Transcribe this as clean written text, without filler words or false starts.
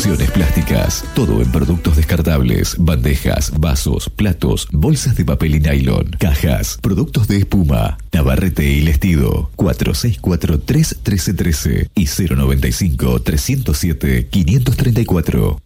Soluciones Plásticas. Todo en productos descartables, bandejas, vasos, platos, bolsas de papel y nylon, cajas, productos de espuma. Navarrete y Lestido. 4643-1313 y 095-307-534.